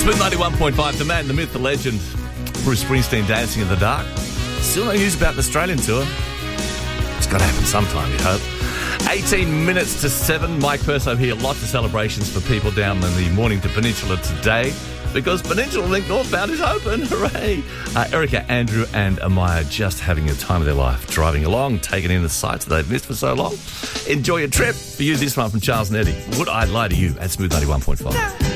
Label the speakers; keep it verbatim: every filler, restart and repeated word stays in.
Speaker 1: Smooth ninety-one point five, the man, the myth, the legend, Bruce Springsteen dancing in the dark. Still no news about the Australian tour. It's got to happen sometime, you'd hope. eighteen minutes to seven. Mike Perso here. Lots of celebrations for people down in the Mornington Peninsula today because Peninsula Link Northbound is open. Hooray! Uh, Erica, Andrew and Amaya just having a time of their life, driving along, taking in the sights that they've missed for so long. Enjoy your trip. For you, this one from Charles and Eddie. Would I lie to you at Smooth ninety-one point five?